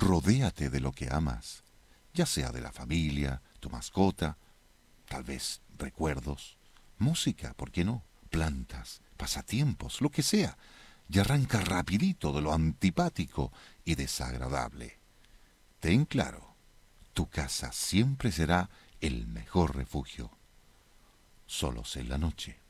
Rodéate de lo que amas, ya sea de la familia, tu mascota, tal vez recuerdos, música, ¿por qué no? Plantas, pasatiempos, lo que sea. Y arranca rapidito de lo antipático y desagradable. Ten claro, tu casa siempre será el mejor refugio. Solos en la noche.